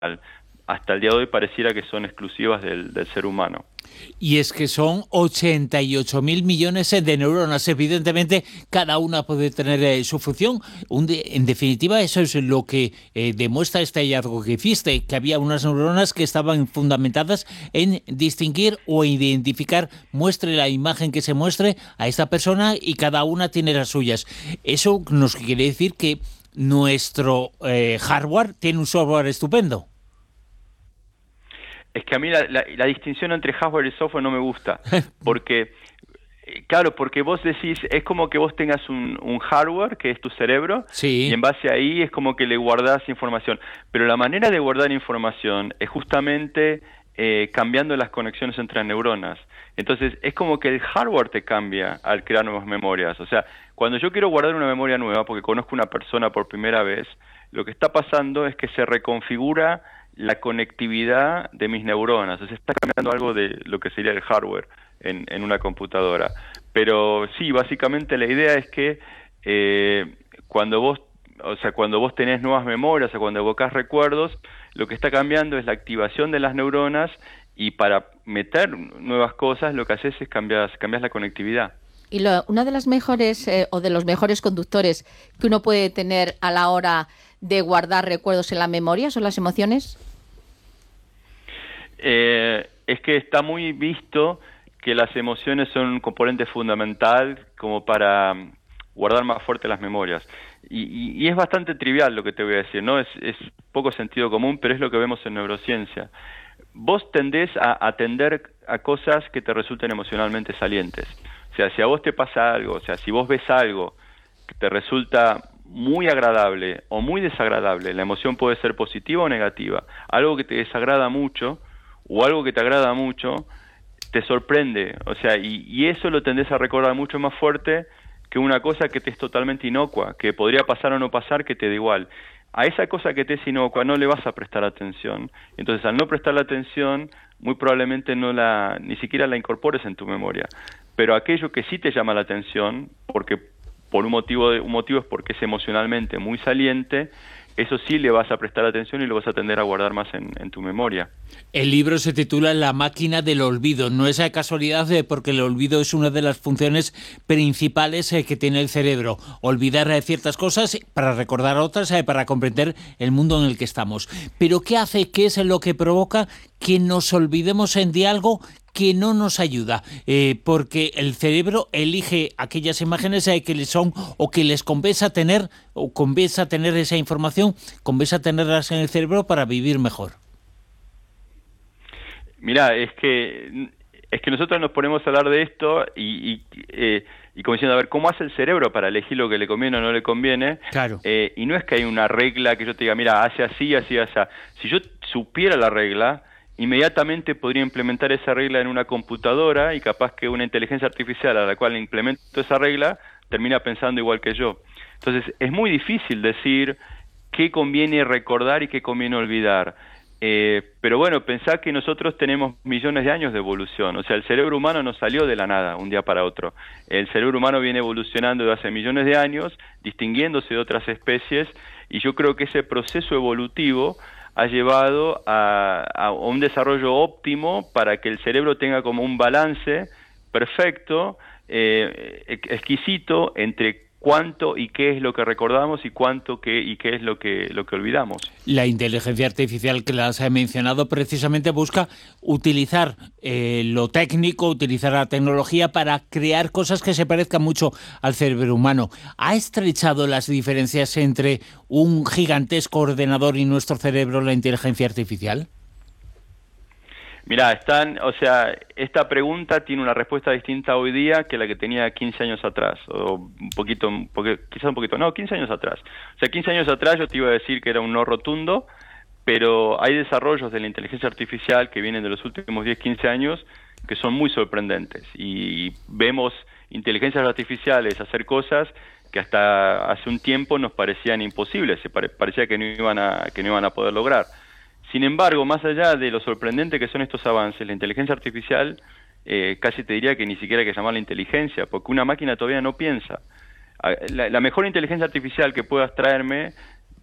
hasta el día de hoy pareciera que son exclusivas del ser humano. Y es que son 88.000 millones de neuronas. Evidentemente, cada una puede tener su función. En definitiva, eso es lo que demuestra este hallazgo que hiciste, que había unas neuronas que estaban fundamentadas en distinguir o identificar, muestre la imagen que se muestre a esta persona, y cada una tiene las suyas. Eso nos quiere decir que nuestro hardware tiene un software estupendo. Es que a mí la distinción entre hardware y software no me gusta, porque, claro, porque vos decís, es como que vos tengas un hardware, que es tu cerebro, y Sí. en base a ahí es como que le guardás información, pero la manera de guardar información es justamente cambiando las conexiones entre las neuronas. Entonces, es como que el hardware te cambia al crear nuevas memorias. O sea, cuando yo quiero guardar una memoria nueva, porque conozco una persona por primera vez, lo que está pasando es que se reconfigura la conectividad de mis neuronas. O sea, está cambiando algo de lo que sería el hardware en una computadora. Pero sí, básicamente la idea es que cuando vos tenés nuevas memorias o cuando evocás recuerdos, lo que está cambiando es la activación de las neuronas, y para meter nuevas cosas lo que haces es cambias la conectividad. Y una de las mejores o de los mejores conductores que uno puede tener a la hora de guardar recuerdos en la memoria son las emociones. Es que está muy visto que las emociones son un componente fundamental como para guardar más fuerte las memorias. Y es bastante trivial lo que te voy a decir, ¿no? Es poco sentido común, pero es lo que vemos en neurociencia. Vos tendés a atender a cosas que te resulten emocionalmente salientes. O sea, si a vos te pasa algo, o sea, si vos ves algo que te resulta muy agradable o muy desagradable, la emoción puede ser positiva o negativa, algo que te desagrada mucho o algo que te agrada mucho, te sorprende, o sea, y eso lo tendés a recordar mucho más fuerte que una cosa que te es totalmente inocua, que podría pasar o no pasar, que te da igual. A esa cosa que te es inocua no le vas a prestar atención. Entonces, al no prestarle atención, muy probablemente ni siquiera la incorpores en tu memoria. Pero aquello que sí te llama la atención, porque por un motivo es porque es emocionalmente muy saliente, eso sí le vas a prestar atención y lo vas a tender a guardar más en tu memoria. El libro se titula La máquina del olvido. No es de casualidad, porque el olvido es una de las funciones principales que tiene el cerebro. Olvidar ciertas cosas para recordar otras, para comprender el mundo en el que estamos. Pero ¿qué hace? ¿Qué es lo que provoca que nos olvidemos de algo que no nos ayuda? Porque el cerebro elige aquellas imágenes que les son o que les compensa tener, o compensa tener esa información, compensa tenerlas en el cerebro para vivir mejor. Mirá, es que nosotros nos ponemos a hablar de esto y como diciendo, a ver, ¿cómo hace el cerebro para elegir lo que le conviene o no le conviene? Claro. Y no es que hay una regla que yo te diga, mira, hace así, así, así. Si yo supiera la regla, inmediatamente podría implementar esa regla en una computadora, y capaz que una inteligencia artificial a la cual le implemento esa regla termina pensando igual que yo. Entonces, es muy difícil decir qué conviene recordar y qué conviene olvidar. Pero bueno, pensá que nosotros tenemos millones de años de evolución. O sea, el cerebro humano no salió de la nada un día para otro. El cerebro humano viene evolucionando desde hace millones de años, distinguiéndose de otras especies, y yo creo que ese proceso evolutivo ha llevado a un desarrollo óptimo para que el cerebro tenga como un balance perfecto, exquisito, entre cuánto y qué es lo que recordamos y qué es lo que olvidamos. La inteligencia artificial que las he mencionado precisamente busca utilizar lo técnico, utilizar la tecnología para crear cosas que se parezcan mucho al cerebro humano. ¿Ha estrechado las diferencias entre un gigantesco ordenador y nuestro cerebro la inteligencia artificial? Mirá, esta pregunta tiene una respuesta distinta hoy día que la que tenía 15 años atrás, o quizás un poquito, no, 15 años atrás. O sea, 15 años atrás yo te iba a decir que era un no rotundo, pero hay desarrollos de la inteligencia artificial que vienen de los últimos 10, 15 años que son muy sorprendentes, y vemos inteligencias artificiales hacer cosas que hasta hace un tiempo nos parecían imposibles, parecía que no iban a poder lograr. Sin embargo, más allá de lo sorprendente que son estos avances, la inteligencia artificial, casi te diría que ni siquiera hay que llamarla inteligencia, porque una máquina todavía no piensa. La mejor inteligencia artificial que puedas traerme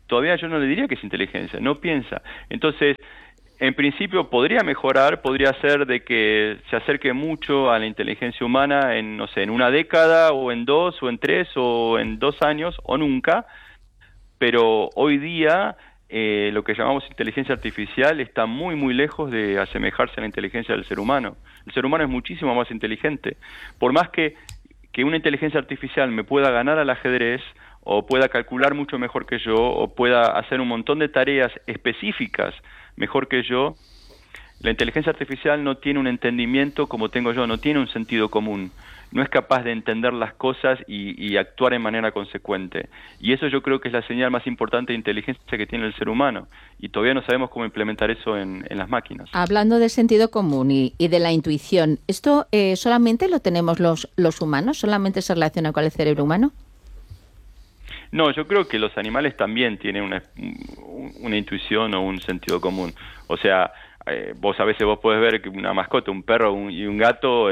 todavía yo no le diría que es inteligencia, no piensa. Entonces, en principio podría mejorar, podría ser de que se acerque mucho a la inteligencia humana en, no sé, en una década, o en 2, o en 3, o en 2 años, o nunca, pero hoy día lo que llamamos inteligencia artificial está muy, muy lejos de asemejarse a la inteligencia del ser humano. El ser humano es muchísimo más inteligente. Por más que una inteligencia artificial me pueda ganar al ajedrez, o pueda calcular mucho mejor que yo, o pueda hacer un montón de tareas específicas mejor que yo, la inteligencia artificial no tiene un entendimiento como tengo yo, no tiene un sentido común, no es capaz de entender las cosas y actuar en manera consecuente. Y eso yo creo que es la señal más importante de inteligencia que tiene el ser humano, y todavía no sabemos cómo implementar eso en las máquinas. Hablando de sentido común y de la intuición, ¿esto solamente lo tenemos los humanos? ¿Solamente se relaciona con el cerebro humano? No, yo creo que los animales también tienen una intuición o un sentido común. O sea, vos a veces podés ver que una mascota, un perro y un gato,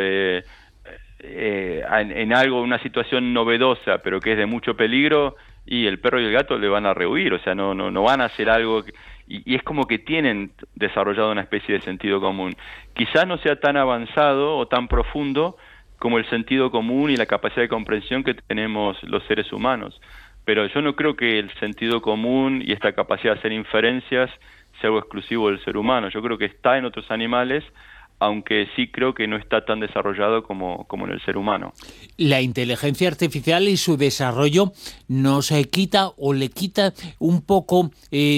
en algo, una situación novedosa, pero que es de mucho peligro, y el perro y el gato le van a rehuir. O sea, no van a hacer algo y es como que tienen desarrollado una especie de sentido común. Quizás no sea tan avanzado o tan profundo como el sentido común y la capacidad de comprensión que tenemos los seres humanos. Pero yo no creo que el sentido común y esta capacidad de hacer inferencias sea algo exclusivo del ser humano. Yo creo que está en otros animales, aunque sí creo que no está tan desarrollado como en el ser humano. La inteligencia artificial y su desarrollo nos quita o le quita un poco,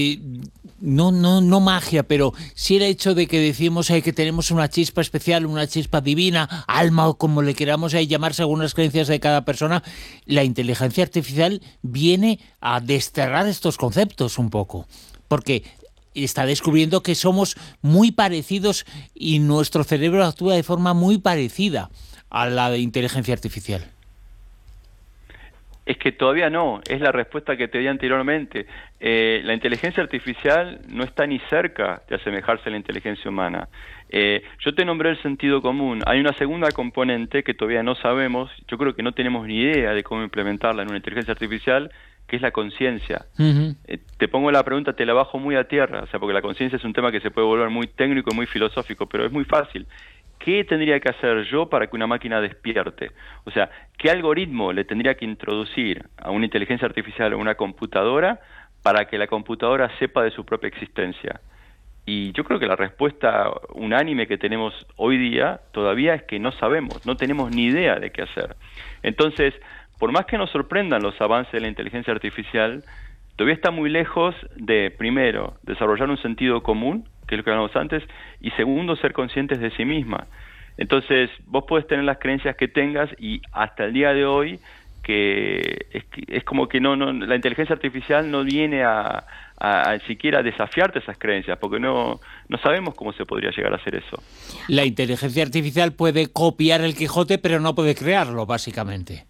no magia, pero sí el hecho de que decimos que tenemos una chispa especial, una chispa divina, alma o como le queramos llamar según las creencias de cada persona. La inteligencia artificial viene a desterrar estos conceptos un poco, porque está descubriendo que somos muy parecidos y nuestro cerebro actúa de forma muy parecida a la de inteligencia artificial. Es que todavía no, es la respuesta que te di anteriormente. La inteligencia artificial no está ni cerca de asemejarse a la inteligencia humana. Yo te nombré el sentido común. Hay una segunda componente que todavía no sabemos, yo creo que no tenemos ni idea de cómo implementarla en una inteligencia artificial, que es la conciencia. Uh-huh. Te pongo la pregunta, te la bajo muy a tierra, o sea, porque la conciencia es un tema que se puede volver muy técnico y muy filosófico, pero es muy fácil. ¿Qué tendría que hacer yo para que una máquina despierte? O sea, ¿qué algoritmo le tendría que introducir a una inteligencia artificial o una computadora para que la computadora sepa de su propia existencia? Y yo creo que la respuesta unánime que tenemos hoy día todavía es que no sabemos, no tenemos ni idea de qué hacer. Entonces, por más que nos sorprendan los avances de la inteligencia artificial, todavía está muy lejos de, primero, desarrollar un sentido común, que es lo que hablamos antes, y segundo, ser conscientes de sí misma. Entonces, vos podés tener las creencias que tengas, y hasta el día de hoy, que es como que la inteligencia artificial no viene a siquiera desafiarte esas creencias, porque no sabemos cómo se podría llegar a hacer eso. La inteligencia artificial puede copiar el Quijote, pero no puede crearlo, básicamente.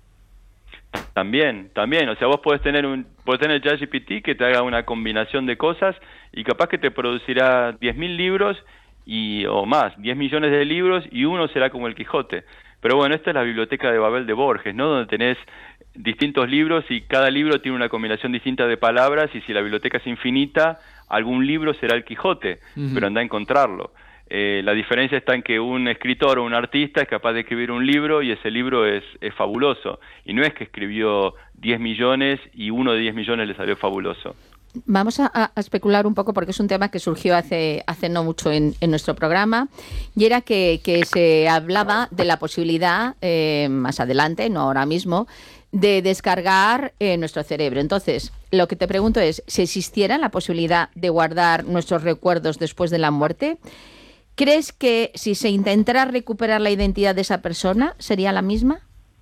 También, o sea, vos podés tener ChatGPT que te haga una combinación de cosas y capaz que te producirá 10.000 libros o más, 10 millones de libros, y uno será como el Quijote. Pero bueno, esta es la biblioteca de Babel de Borges, ¿no? Donde tenés distintos libros y cada libro tiene una combinación distinta de palabras, y si la biblioteca es infinita, algún libro será el Quijote, uh-huh. Pero anda a encontrarlo. La diferencia está en que un escritor o un artista es capaz de escribir un libro y ese libro es fabuloso. Y no es que escribió 10 millones y uno de 10 millones le salió fabuloso. Vamos a especular un poco, porque es un tema que surgió hace no mucho en nuestro programa, y era que se hablaba de la posibilidad, más adelante, no ahora mismo, de descargar nuestro cerebro. Entonces, lo que te pregunto es, si existiera la posibilidad de guardar nuestros recuerdos después de la muerte, ¿crees que si se intentara recuperar la identidad de esa persona, sería la misma?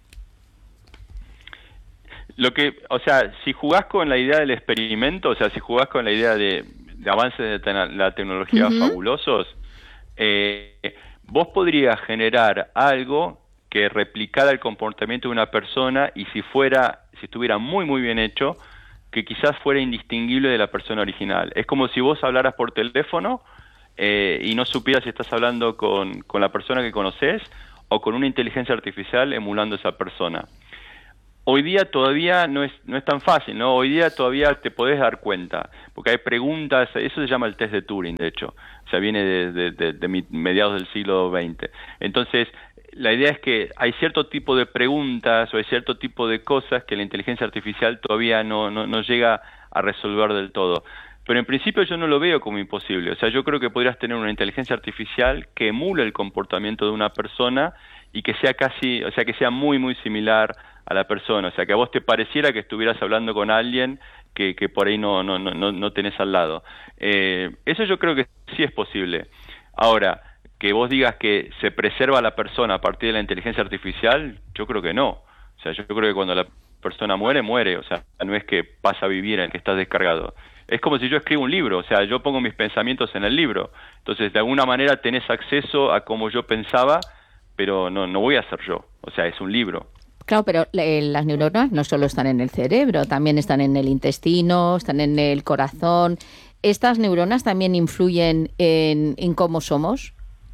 Si jugás con la idea del experimento, o sea, si jugás con la idea de avances de la tecnología uh-huh. fabulosos, vos podrías generar algo que replicara el comportamiento de una persona, y si estuviera muy, muy bien hecho, que quizás fuera indistinguible de la persona original. Es como si vos hablaras por teléfono y no supieras si estás hablando con la persona que conoces o con una inteligencia artificial emulando a esa persona. Hoy día todavía no es tan fácil, ¿no? Hoy día todavía te podés dar cuenta, porque hay preguntas, eso se llama el test de Turing, de hecho, o sea, viene de mediados del siglo XX. Entonces, la idea es que hay cierto tipo de preguntas o hay cierto tipo de cosas que la inteligencia artificial todavía no llega a resolver del todo. Pero en principio yo no lo veo como imposible. O sea, yo creo que podrías tener una inteligencia artificial que emule el comportamiento de una persona y que sea que sea muy, muy similar a la persona. O sea, que a vos te pareciera que estuvieras hablando con alguien que por ahí no tenés al lado. Eso yo creo que sí es posible. Ahora, que vos digas que se preserva a la persona a partir de la inteligencia artificial, yo creo que no. O sea, yo creo que cuando la persona muere. O sea, no es que pasa a vivir en que estás descargado. Es como si yo escribo un libro, o sea, yo pongo mis pensamientos en el libro. Entonces, de alguna manera tenés acceso a cómo yo pensaba, pero no voy a ser yo. O sea, es un libro. Claro, pero las neuronas no solo están en el cerebro, también están en el intestino, están en el corazón. ¿Estas neuronas también influyen en cómo somos?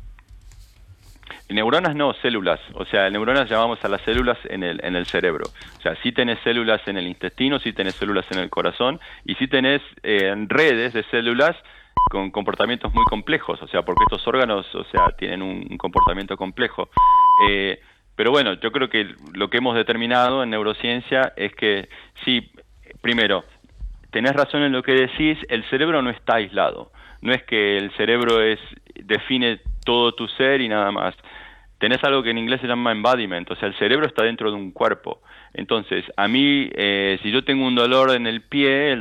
Neuronas no, células. O sea, neuronas llamamos a las células en el cerebro. O sea, sí tenés células en el intestino, sí tenés células en el corazón y sí tenés redes de células con comportamientos muy complejos. O sea, porque estos órganos, o sea, tienen un comportamiento complejo. Pero bueno, yo creo que lo que hemos determinado en neurociencia es que sí, primero, tenés razón en lo que decís, el cerebro no está aislado. No es que el cerebro define todo tu ser y nada más. Tenés algo que en inglés se llama embodiment, o sea, el cerebro está dentro de un cuerpo. Entonces, a mí, si yo tengo un dolor en el pie,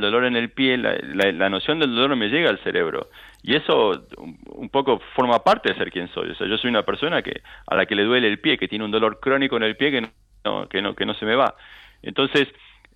la noción del dolor me llega al cerebro. Y eso un poco forma parte de ser quien soy. O sea, yo soy una persona a la que le duele el pie, que tiene un dolor crónico en el pie que no se me va. Entonces,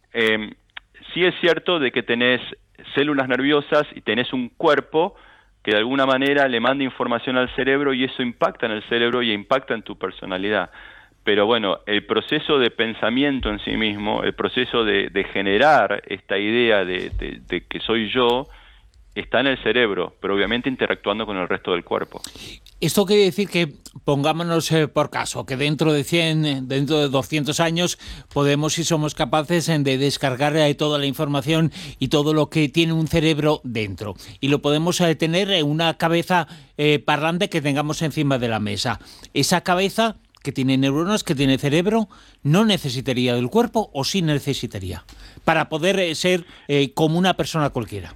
sí es cierto de que tenés células nerviosas y tenés un cuerpo que de alguna manera le manda información al cerebro y eso impacta en el cerebro y impacta en tu personalidad. Pero bueno, el proceso de pensamiento en sí mismo, el proceso de generar esta idea de que soy yo, está en el cerebro, pero obviamente interactuando con el resto del cuerpo. Esto quiere decir que, pongámonos por caso, que dentro de 100, dentro de 200 años podemos, si somos capaces, de descargar toda la información y todo lo que tiene un cerebro dentro. Y lo podemos tener en una cabeza parlante que tengamos encima de la mesa. Esa cabeza, que tiene neuronas, que tiene cerebro, no necesitaría del cuerpo, o sí necesitaría, para poder ser como una persona cualquiera.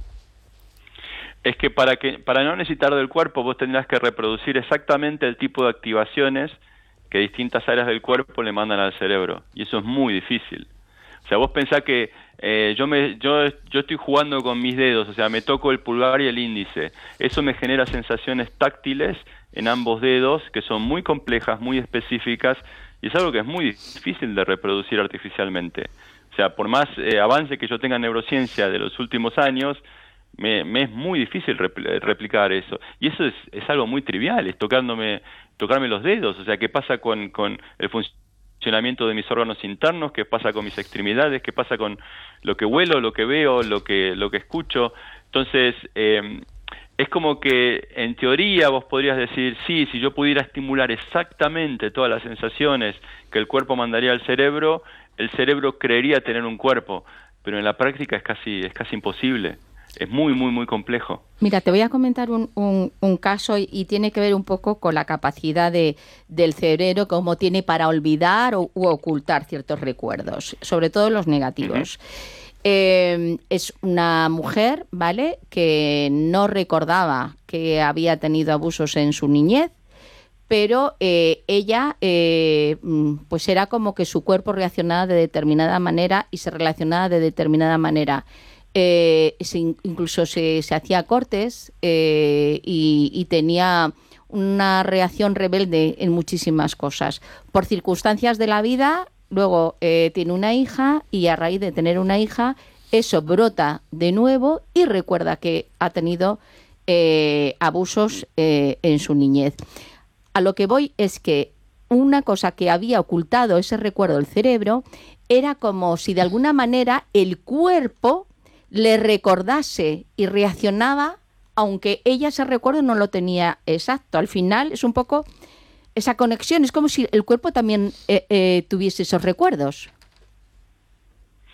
Es que para no necesitar del cuerpo vos tendrás que reproducir exactamente el tipo de activaciones que distintas áreas del cuerpo le mandan al cerebro, y eso es muy difícil. O sea, vos pensás que yo estoy jugando con mis dedos, o sea, me toco el pulgar y el índice. Eso me genera sensaciones táctiles en ambos dedos que son muy complejas, muy específicas, y es algo que es muy difícil de reproducir artificialmente. O sea, por más avance que yo tenga en neurociencia de los últimos años, me es muy difícil replicar eso. Y eso es algo muy trivial, es tocarme los dedos. O sea, ¿qué pasa con el funcionamiento de mis órganos internos? ¿Qué pasa con mis extremidades? ¿Qué pasa con lo que huelo, lo que veo, lo que escucho? Entonces, es como que en teoría vos podrías decir, sí, si yo pudiera estimular exactamente todas las sensaciones que el cuerpo mandaría al cerebro, el cerebro creería tener un cuerpo, pero en la práctica es casi imposible. Es muy, muy, muy complejo. Mira, te voy a comentar un caso y tiene que ver un poco con la capacidad del cerebro, cómo tiene para olvidar u ocultar ciertos recuerdos, sobre todo los negativos. Es una mujer, ¿vale?, que no recordaba que había tenido abusos en su niñez, pero ella pues era como que su cuerpo reaccionaba de determinada manera y se relacionaba de determinada manera. Incluso se hacía cortes y tenía una reacción rebelde en muchísimas cosas. Por circunstancias de la vida, luego tiene una hija y a raíz de tener una hija, eso brota de nuevo y recuerda que ha tenido abusos en su niñez. A lo que voy es que una cosa que había ocultado ese recuerdo del cerebro era como si de alguna manera el cuerpo le recordase y reaccionaba, aunque ella ese recuerdo no lo tenía exacto. Al final es un poco esa conexión, es como si el cuerpo también tuviese esos recuerdos.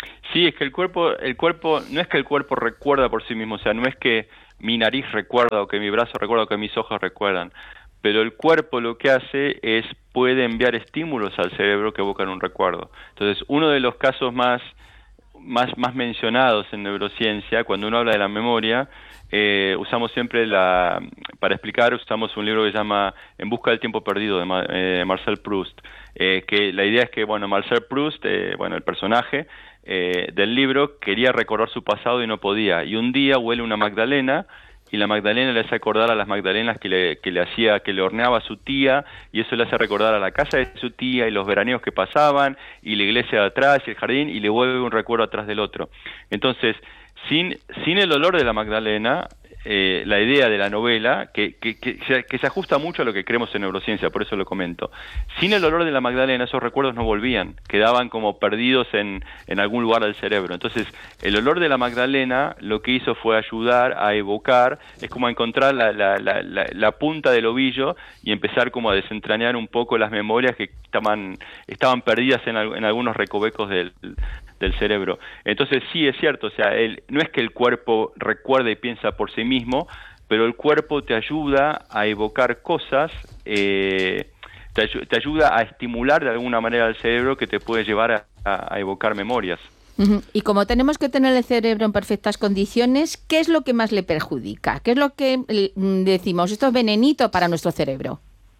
Sí, es que el cuerpo no es que el cuerpo recuerda por sí mismo, o sea, no es que mi nariz recuerda o que mi brazo recuerda o que mis ojos recuerdan, pero el cuerpo lo que hace es puede enviar estímulos al cerebro que evocan un recuerdo. Entonces, uno de los casos más mencionados en neurociencia, cuando uno habla de la memoria, usamos siempre para explicar, usamos un libro que se llama En busca del tiempo perdido de Marcel Proust, que la idea es que, bueno, Marcel Proust, el personaje del libro, quería recordar su pasado y no podía, y un día huele una magdalena, y la magdalena le hace acordar a las magdalenas que le horneaba a su tía, y eso le hace recordar a la casa de su tía y los veraneos que pasaban, y la iglesia de atrás y el jardín, y le vuelve un recuerdo atrás del otro. Entonces, sin el olor de la magdalena, la idea de la novela, que se ajusta mucho a lo que creemos en neurociencia, por eso lo comento. Sin el olor de la magdalena, esos recuerdos no volvían, quedaban como perdidos en algún lugar del cerebro. Entonces, el olor de la magdalena lo que hizo fue ayudar a evocar, es como a encontrar la punta del ovillo y empezar como a desentrañar un poco las memorias que estaban perdidas en algunos recovecos del cerebro. Entonces sí, es cierto, o sea, no es que el cuerpo recuerde y piensa por sí mismo, pero el cuerpo te ayuda a evocar cosas, te ayuda a estimular de alguna manera al cerebro que te puede llevar a evocar memorias. Y como tenemos que tener el cerebro en perfectas condiciones, ¿qué es lo que más le perjudica? ¿Qué es lo que decimos, esto es venenito para nuestro cerebro?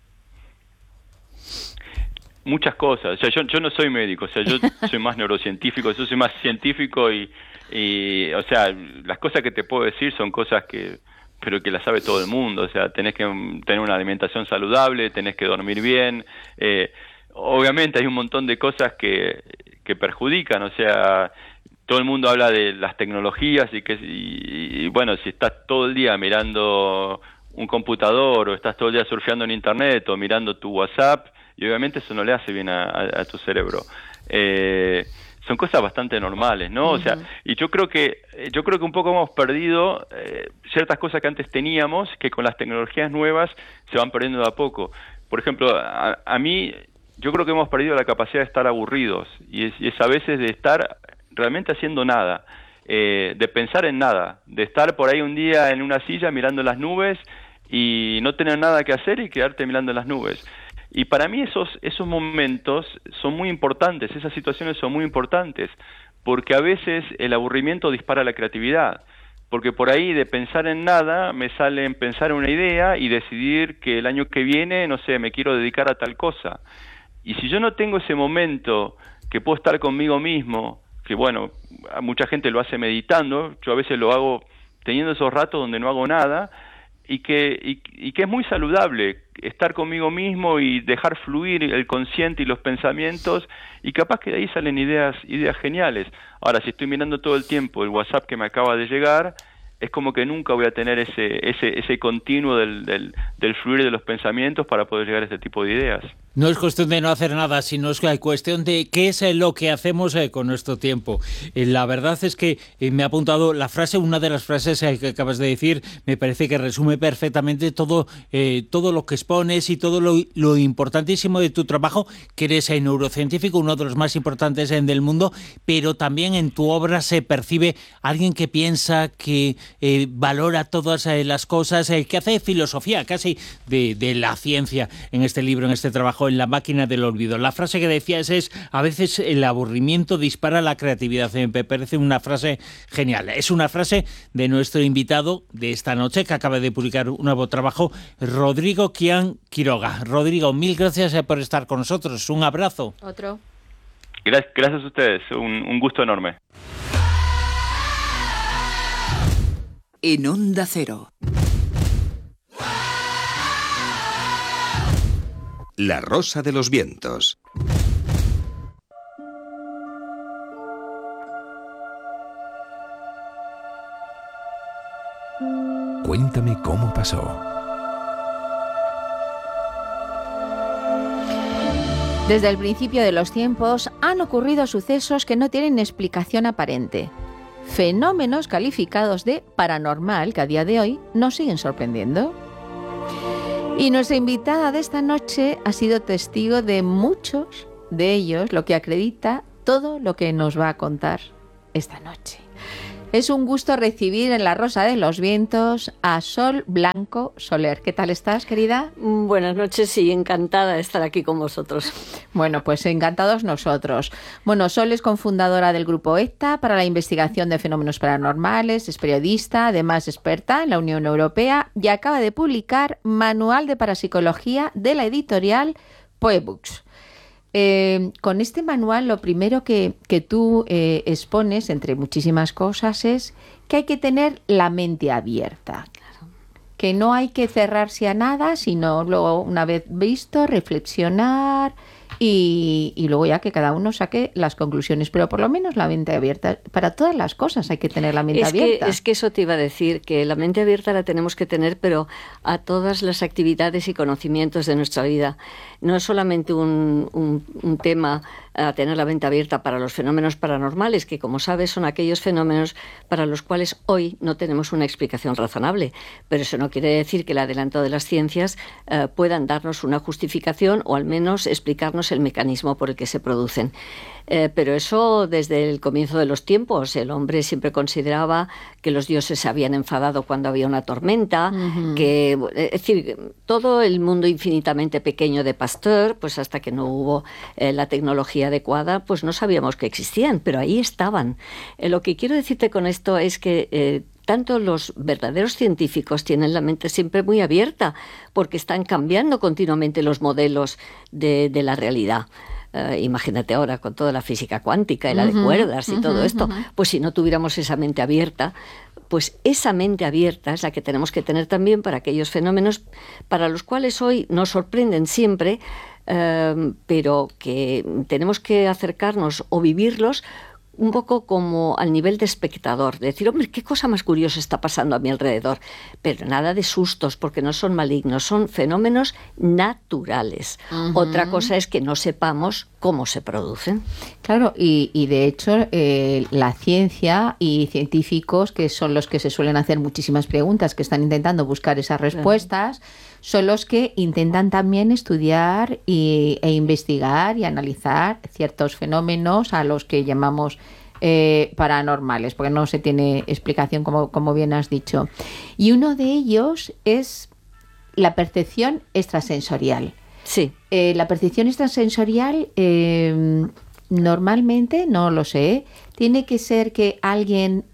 Muchas cosas, o sea, yo no soy médico, o sea, yo soy más neurocientífico, yo soy más científico y o sea, las cosas que te puedo decir son cosas pero que las sabe todo el mundo, o sea, tenés que tener una alimentación saludable, tenés que dormir bien, obviamente hay un montón de cosas que perjudican, o sea, todo el mundo habla de las tecnologías y bueno, si estás todo el día mirando un computador o estás todo el día surfeando en internet o mirando tu WhatsApp, y obviamente eso no le hace bien a tu cerebro. Son cosas bastante normales, ¿no? O sea, y yo creo que un poco hemos perdido ciertas cosas que antes teníamos, que con las tecnologías nuevas se van perdiendo de a poco. Por ejemplo, a mí, yo creo que hemos perdido la capacidad de estar aburridos, y es a veces de estar realmente haciendo nada, de pensar en nada, de estar por ahí un día en una silla mirando las nubes y no tener nada que hacer y quedarte mirando las nubes. Y para mí esos momentos son muy importantes, esas situaciones son muy importantes, porque a veces el aburrimiento dispara la creatividad, porque por ahí de pensar en nada me sale en pensar en una idea y decidir que el año que viene, no sé, me quiero dedicar a tal cosa. Y si yo no tengo ese momento que puedo estar conmigo mismo, que bueno, mucha gente lo hace meditando, yo a veces lo hago teniendo esos ratos donde no hago nada, y que es muy saludable estar conmigo mismo y dejar fluir el consciente y los pensamientos, y capaz que de ahí salen ideas geniales. Ahora, si estoy mirando todo el tiempo el WhatsApp que me acaba de llegar, es como que nunca voy a tener ese continuo del fluir de los pensamientos para poder llegar a este tipo de ideas. No es cuestión de no hacer nada, sino es cuestión de qué es lo que hacemos con nuestro tiempo. La verdad es que me ha apuntado la frase, una de las frases que acabas de decir, me parece que resume perfectamente todo lo que expones y todo lo importantísimo de tu trabajo, que eres neurocientífico, uno de los más importantes del mundo, pero también en tu obra se percibe alguien que piensa, que valora todas las cosas, que hace filosofía casi de la ciencia en este libro, en este trabajo, en La máquina del olvido. La frase que decías es: a veces el aburrimiento dispara la creatividad. Me parece una frase genial. Es una frase de nuestro invitado de esta noche, que acaba de publicar un nuevo trabajo, Rodrigo Quián Quiroga. Rodrigo, mil gracias por estar con nosotros. Un abrazo. Otro. Gracias a ustedes. Un gusto enorme. En Onda Cero. La rosa de los vientos. Cuéntame cómo pasó. Desde el principio de los tiempos han ocurrido sucesos que no tienen explicación aparente. Fenómenos calificados de paranormal que a día de hoy nos siguen sorprendiendo. Y nuestra invitada de esta noche ha sido testigo de muchos de ellos, lo que acredita todo lo que nos va a contar esta noche. Es un gusto recibir en La Rosa de los Vientos a Sol Blanco Soler. ¿Qué tal estás, querida? Buenas noches y encantada de estar aquí con vosotros. Bueno, pues encantados nosotros. Bueno, Sol es cofundadora del Grupo ECTA para la investigación de fenómenos paranormales, es periodista, además experta en la Unión Europea y acaba de publicar Manual de Parapsicología de la editorial Poebooks. Con este manual lo primero que tú expones, entre muchísimas cosas, es que hay que tener la mente abierta. Claro. Que no hay que cerrarse a nada, sino luego, una vez visto, reflexionar y luego ya que cada uno saque las conclusiones. Pero por lo menos la mente abierta. Para todas las cosas hay que tener la mente abierta. Es que eso te iba a decir, que la mente abierta la tenemos que tener, pero a todas las actividades y conocimientos de nuestra vida. No es solamente un tema a tener la mente abierta para los fenómenos paranormales, que como sabes son aquellos fenómenos para los cuales hoy no tenemos una explicación razonable, pero eso no quiere decir que el adelanto de las ciencias puedan darnos una justificación o al menos explicarnos el mecanismo por el que se producen. Pero eso desde el comienzo de los tiempos. El hombre siempre consideraba que los dioses se habían enfadado cuando había una tormenta, que, es decir, todo el mundo infinitamente pequeño de Pasteur, pues hasta que no hubo la tecnología adecuada, pues no sabíamos que existían, pero ahí estaban. Lo que quiero decirte con esto es que tanto los verdaderos científicos tienen la mente siempre muy abierta, porque están cambiando continuamente los modelos de la realidad. Imagínate ahora con toda la física cuántica y la de cuerdas y todo esto, pues si no tuviéramos esa mente abierta, pues esa mente abierta es la que tenemos que tener también para aquellos fenómenos para los cuales hoy nos sorprenden siempre, pero que tenemos que acercarnos o vivirlos un poco como al nivel de espectador, de decir, hombre, qué cosa más curiosa está pasando a mi alrededor, pero nada de sustos, porque no son malignos, son fenómenos naturales. Otra cosa es que no sepamos cómo se producen. Claro, y de hecho la ciencia y científicos, que son los que se suelen hacer muchísimas preguntas, que están intentando buscar esas respuestas, son los que intentan también estudiar e investigar y analizar ciertos fenómenos a los que llamamos paranormales, porque no se tiene explicación, como bien has dicho. Y uno de ellos es la percepción extrasensorial. Sí. La percepción extrasensorial normalmente, no lo sé, ¿tiene que ser que alguien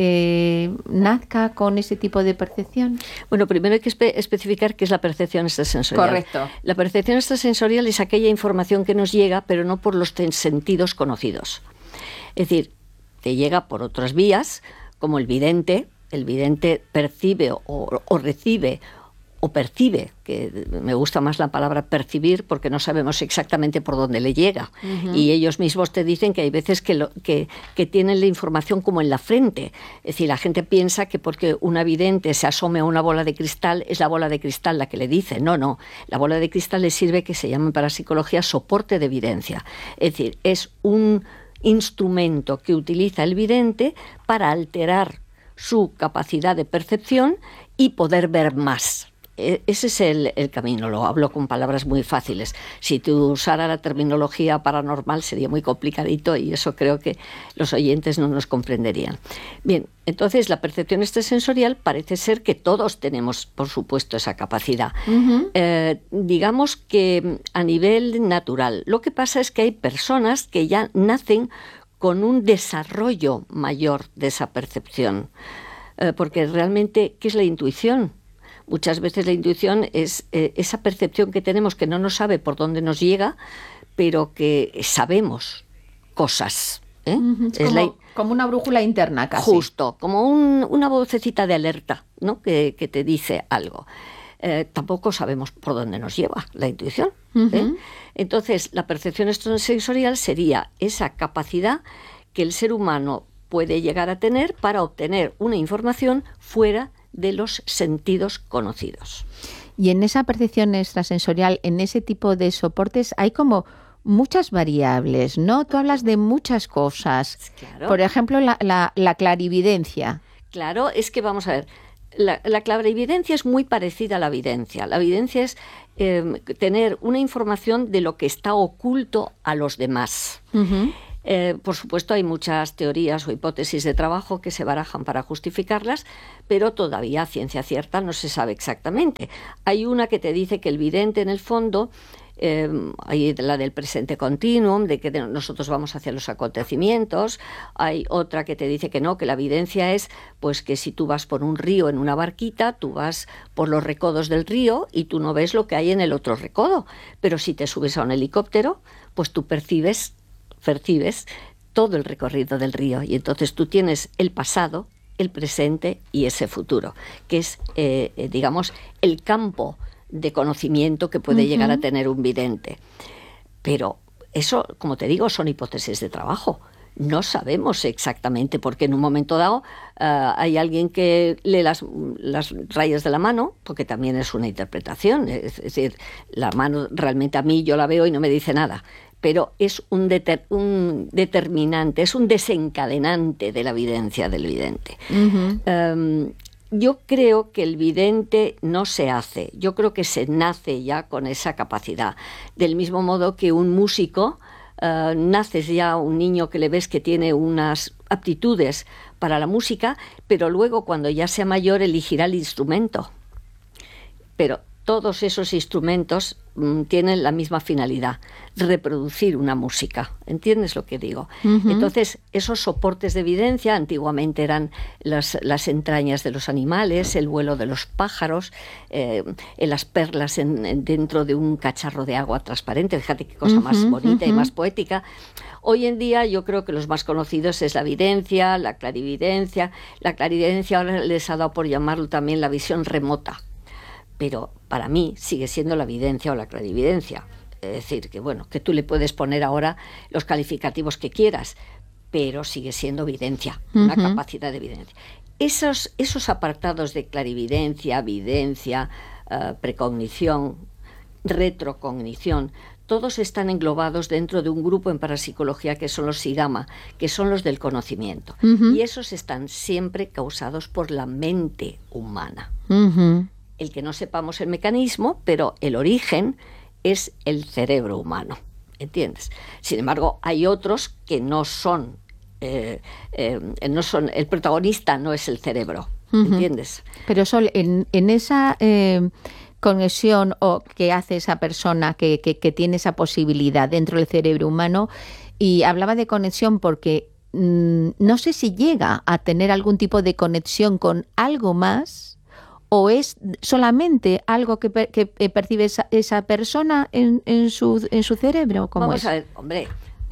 nazca con ese tipo de percepción? Bueno, primero hay que especificar qué es la percepción extrasensorial. Correcto. La percepción extrasensorial es aquella información que nos llega, pero no por los sentidos conocidos. Es decir, te llega por otras vías, como el vidente. El vidente percibe o recibe o percibe, que me gusta más la palabra percibir porque no sabemos exactamente por dónde le llega. Y ellos mismos te dicen que hay veces que tienen la información como en la frente. Es decir, la gente piensa que porque una vidente se asome a una bola de cristal, es la bola de cristal la que le dice. No. La bola de cristal le sirve, que se llama en parapsicología soporte de evidencia. Es decir, es un instrumento que utiliza el vidente para alterar su capacidad de percepción y poder ver más. Ese es el camino, lo hablo con palabras muy fáciles. Si tú usara la terminología paranormal sería muy complicadito y eso creo que los oyentes no nos comprenderían. Bien, entonces la percepción extrasensorial parece ser que todos tenemos, por supuesto, esa capacidad. Digamos que a nivel natural. Lo que pasa es que hay personas que ya nacen con un desarrollo mayor de esa percepción. Porque realmente, ¿qué es la intuición? Muchas veces la intuición es esa percepción que tenemos que no nos sabe por dónde nos llega, pero que sabemos cosas. Es como una brújula interna casi. Justo, como una vocecita de alerta, ¿no? que te dice algo. Tampoco sabemos por dónde nos lleva la intuición. Entonces, la percepción extrasensorial sería esa capacidad que el ser humano puede llegar a tener para obtener una información fuera de los sentidos conocidos. Y en esa percepción extrasensorial, en ese tipo de soportes, hay como muchas variables, ¿no? Tú hablas de muchas cosas. Claro. Por ejemplo, la clarividencia. Claro, es que vamos a ver, la clarividencia es muy parecida a la videncia. La videncia es tener una información de lo que está oculto a los demás. Por supuesto, hay muchas teorías o hipótesis de trabajo que se barajan para justificarlas, pero todavía a ciencia cierta no se sabe exactamente. Hay una que te dice que el vidente, en el fondo, hay la del presente continuum, de que nosotros vamos hacia los acontecimientos. Hay otra que te dice que no, que la evidencia es pues que si tú vas por un río en una barquita, tú vas por los recodos del río y tú no ves lo que hay en el otro recodo, pero si te subes a un helicóptero, pues tú percibes todo el recorrido del río, y entonces tú tienes el pasado, el presente y ese futuro, que es digamos el campo de conocimiento que puede llegar a tener un vidente. Pero eso, como te digo, son hipótesis de trabajo. No sabemos exactamente, porque en un momento dado hay alguien que lee las rayas de la mano, porque también es una interpretación. Es decir, la mano realmente a mí yo la veo y no me dice nada, pero es un determinante, es un desencadenante de la evidencia del vidente. Yo creo que el vidente no se hace, yo creo que se nace ya con esa capacidad. Del mismo modo que un músico, naces ya un niño que le ves que tiene unas aptitudes para la música, pero luego cuando ya sea mayor elegirá el instrumento. Pero todos esos instrumentos tienen la misma finalidad, reproducir una música. ¿Entiendes lo que digo? Entonces, esos soportes de evidencia antiguamente eran las entrañas de los animales, el vuelo de los pájaros, las perlas dentro de un cacharro de agua transparente. Fíjate qué cosa más bonita y más poética. Hoy en día yo creo que los más conocidos es la evidencia, la clarividencia. La clarividencia ahora les ha dado por llamarlo también la visión remota. Pero para mí sigue siendo la evidencia o la clarividencia. Es decir, que bueno, que tú le puedes poner ahora los calificativos que quieras, pero sigue siendo evidencia, una capacidad de evidencia. Esos apartados de clarividencia, videncia, precognición, retrocognición, todos están englobados dentro de un grupo en parapsicología que son los SIGAMA, que son los del conocimiento. Y esos están siempre causados por la mente humana. El que no sepamos el mecanismo, pero el origen es el cerebro humano, ¿entiendes? Sin embargo, hay otros que no son, el protagonista no es el cerebro, ¿entiendes? Pero Sol, en esa conexión o que hace esa persona que tiene esa posibilidad dentro del cerebro humano, y hablaba de conexión porque no sé si llega a tener algún tipo de conexión con algo más, ¿o es solamente algo que percibe esa persona en su cerebro? Vamos a ver, hombre,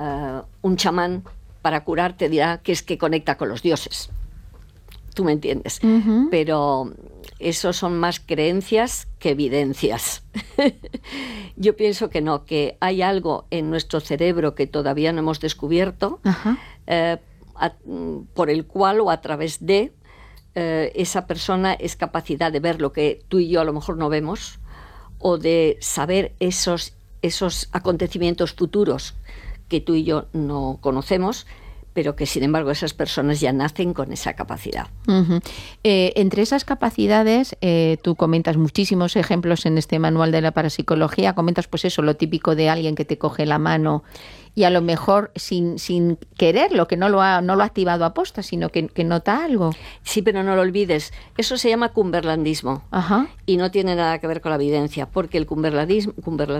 un chamán para curarte dirá que es que conecta con los dioses. Tú me entiendes. Pero eso son más creencias que evidencias. Yo pienso que no, que hay algo en nuestro cerebro que todavía no hemos descubierto, por el cual o a través de esa persona es capacidad de ver lo que tú y yo a lo mejor no vemos, o de saber esos acontecimientos futuros que tú y yo no conocemos, pero que sin embargo esas personas ya nacen con esa capacidad. Entre esas capacidades, tú comentas muchísimos ejemplos en este manual de la parapsicología, comentas pues eso, lo típico de alguien que te coge la mano y a lo mejor sin quererlo, que no lo ha activado a posta, sino que nota algo. Sí, pero no lo olvides, eso se llama cumberlandismo. Y no tiene nada que ver con la evidencia, porque el cumberlandismo,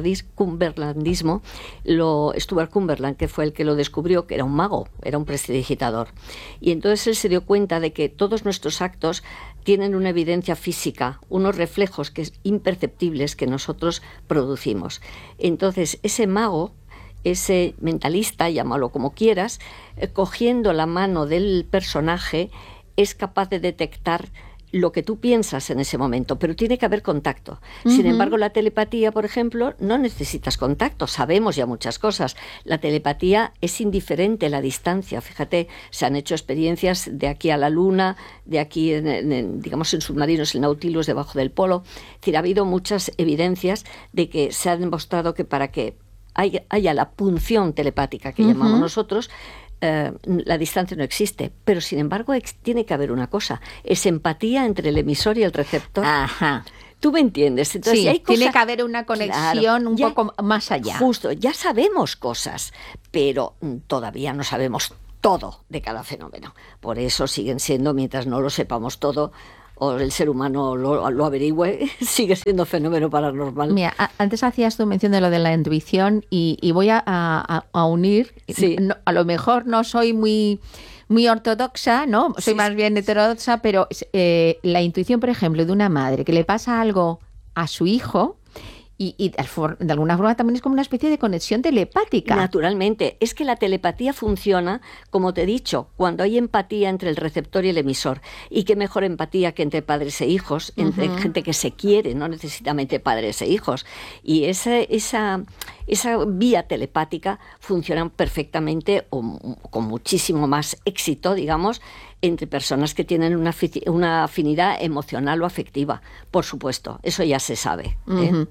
Stuart Cumberland, que fue el que lo descubrió, que era un mago, era un prestidigitador. Y entonces él se dio cuenta de que todos nuestros actos tienen una evidencia física, unos reflejos que imperceptibles que nosotros producimos. Entonces ese mago, ese mentalista, llámalo como quieras, cogiendo la mano del personaje, es capaz de detectar lo que tú piensas en ese momento, pero tiene que haber contacto. Sin embargo, la telepatía, por ejemplo, no necesitas contacto, sabemos ya muchas cosas. La telepatía es indiferente a la distancia. Fíjate, se han hecho experiencias de aquí a la Luna, de aquí, digamos, en submarinos, el Nautilus, debajo del polo. Es decir, ha habido muchas evidencias de que se ha demostrado que para que haya la punción telepática que llamamos nosotros, la distancia no existe, pero sin embargo tiene que haber una cosa, es empatía entre el emisor y el receptor. ¿Tú me entiendes? Entonces, sí, tiene que haber una conexión un poco más allá. Justo, ya sabemos cosas, pero todavía no sabemos todo de cada fenómeno. Por eso siguen siendo, mientras no lo sepamos todo, o el ser humano lo averigüe, sigue siendo fenómeno paranormal. Mira, antes hacías tu mención de lo de la intuición y voy a unir, sí. No, a lo mejor no soy muy ortodoxa, ¿no? Soy más bien heterodoxa, pero la intuición, por ejemplo, de una madre que le pasa algo a su hijo, y de alguna forma también es como una especie de conexión telepática. Naturalmente. Es que la telepatía funciona, como te he dicho, cuando hay empatía entre el receptor y el emisor. Y qué mejor empatía que entre padres e hijos, entre gente que se quiere, no necesariamente padres e hijos. Y esa vía telepática funciona perfectamente o con muchísimo más éxito, digamos, entre personas que tienen una afinidad emocional o afectiva, por supuesto, eso ya se sabe.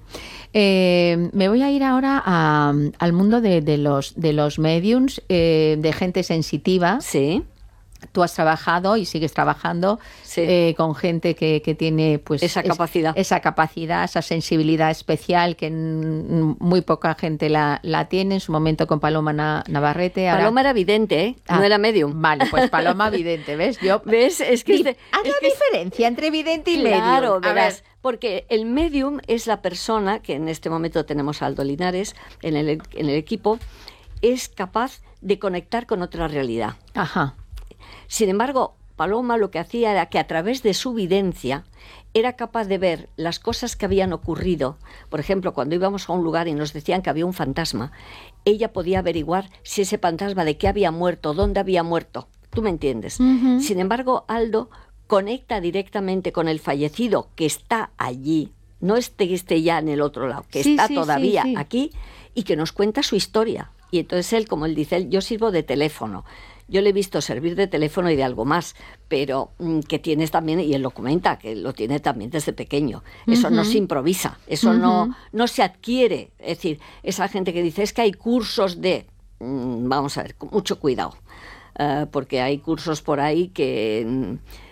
Me voy a ir ahora al mundo de los mediums, de gente sensitiva. Sí. Tú has trabajado y sigues trabajando con gente que tiene pues esa capacidad, esa sensibilidad especial que muy poca gente la tiene. En su momento con Paloma Navarrete. Paloma era vidente, ¿eh? No era medium. Vale, pues Paloma vidente, ¿ves? ¿Ves? Es que haz la diferencia entre vidente y medium. Claro, verás. Porque el medium es la persona, que en este momento tenemos a Aldo Linares en el equipo, es capaz de conectar con otra realidad. Ajá. Sin embargo, Paloma lo que hacía era que a través de su videncia era capaz de ver las cosas que habían ocurrido. Por ejemplo, cuando íbamos a un lugar y nos decían que había un fantasma, ella podía averiguar si ese fantasma de qué había muerto, dónde había muerto. ¿Tú me entiendes? Uh-huh. Sin embargo, Aldo conecta directamente con el fallecido que está allí, no esté ya en el otro lado, que está todavía aquí y que nos cuenta su historia. Y entonces él, como él dice, yo sirvo de teléfono. Yo le he visto servir de teléfono y de algo más, pero que tienes también, y él lo comenta, que lo tiene también desde pequeño. Eso no se improvisa, eso no se adquiere. Es decir, esa gente que dice, es que hay cursos de... vamos a ver, con mucho cuidado, porque hay cursos por ahí que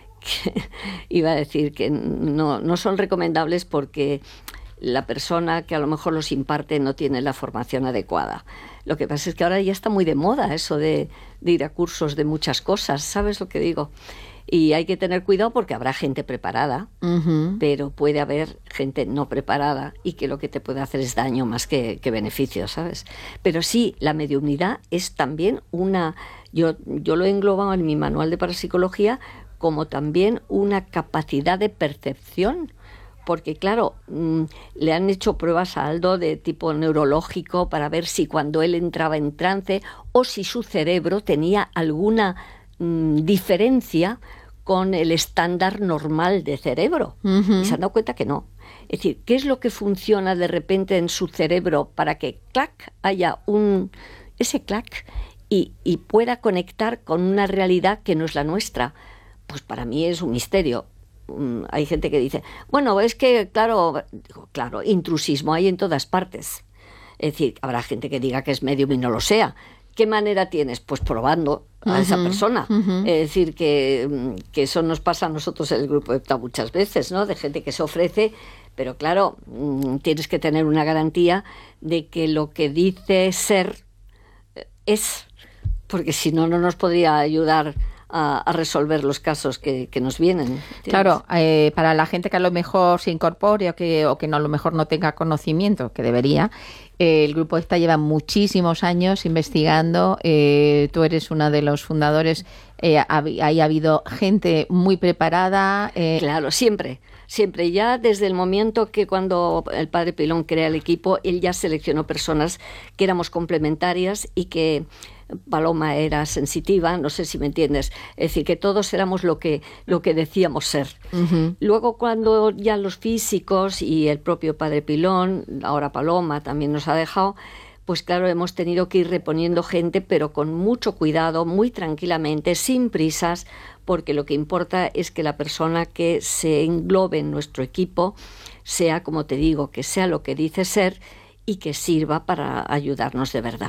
iba a decir que no son recomendables porque la persona que a lo mejor los imparte no tiene la formación adecuada. Lo que pasa es que ahora ya está muy de moda eso de ir a cursos de muchas cosas, ¿sabes lo que digo? Y hay que tener cuidado porque habrá gente preparada, pero puede haber gente no preparada y que lo que te puede hacer es daño más que beneficio, ¿sabes? Pero sí, la mediumnidad es también una... Yo lo he englobado en mi manual de parapsicología como también una capacidad de percepción. Porque, claro, le han hecho pruebas a Aldo de tipo neurológico para ver si cuando él entraba en trance o si su cerebro tenía alguna diferencia con el estándar normal de cerebro. Y se han dado cuenta que no. Es decir, ¿qué es lo que funciona de repente en su cerebro para que, clac, haya ese clac y pueda conectar con una realidad que no es la nuestra? Pues para mí es un misterio. Hay gente que dice, bueno, es que, claro, intrusismo hay en todas partes. Es decir, habrá gente que diga que es medium y no lo sea. ¿Qué manera tienes? Pues probando a esa persona. Es decir, que eso nos pasa a nosotros en el grupo EPTA muchas veces, ¿no? De gente que se ofrece, pero claro, tienes que tener una garantía de que lo que dice ser es, porque si no, no nos podría ayudar a resolver los casos que nos vienen. ¿Entiendes? Claro, para la gente que a lo mejor se incorpore o que a lo mejor no tenga conocimiento, que debería, el grupo EPTA lleva muchísimos años investigando. Tú eres uno de los fundadores. Ahí ha habido gente muy preparada. Claro, siempre. Ya desde el momento que cuando el padre Pilón crea el equipo, él ya seleccionó personas que éramos complementarias y que Paloma era sensitiva, no sé si me entiendes, es decir, que todos éramos lo que decíamos ser. Luego, cuando ya los físicos y el propio padre Pilón, ahora Paloma también nos ha dejado, pues claro, hemos tenido que ir reponiendo gente, pero con mucho cuidado, muy tranquilamente, sin prisas, porque lo que importa es que la persona que se englobe en nuestro equipo sea, como te digo, que sea lo que dice ser y que sirva para ayudarnos de verdad.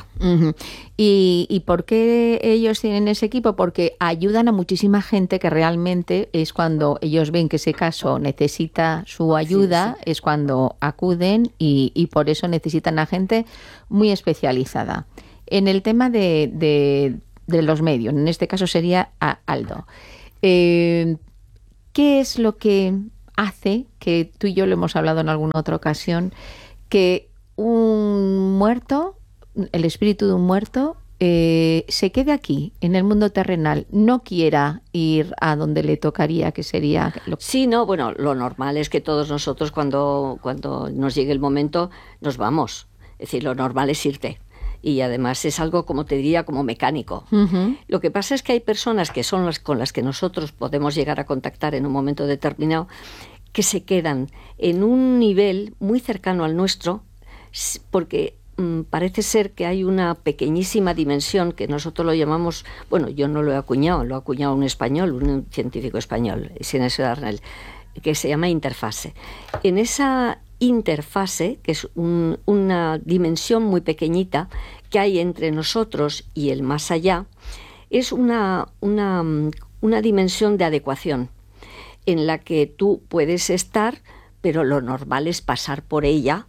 ¿Y por qué ellos tienen ese equipo? Porque ayudan a muchísima gente que realmente es cuando ellos ven que ese caso necesita su ayuda, es cuando acuden y por eso necesitan a gente muy especializada. en el tema de los medios, en este caso sería a Aldo. ¿Qué es lo que hace, que tú y yo lo hemos hablado en alguna otra ocasión, que un muerto, el espíritu de un muerto, se quede aquí, en el mundo terrenal, no quiera ir a donde le tocaría, que sería... Sí, no, bueno, lo normal es que todos nosotros cuando nos llegue el momento nos vamos. Es decir, lo normal es irte. Y además es algo, como te diría, como mecánico. Uh-huh. Lo que pasa es que hay personas que son las con las que nosotros podemos llegar a contactar en un momento determinado, que se quedan en un nivel muy cercano al nuestro, porque parece ser que hay una pequeñísima dimensión que nosotros lo llamamos, bueno, yo no lo he acuñado, lo ha acuñado un español, un científico español, Sinesio Darnell, que se llama interfase. En esa interfase, que es una dimensión muy pequeñita que hay entre nosotros y el más allá, es una dimensión de adecuación en la que tú puedes estar, pero lo normal es pasar por ella